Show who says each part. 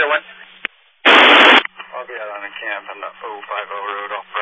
Speaker 1: I'll be out on the camp on the 050 road off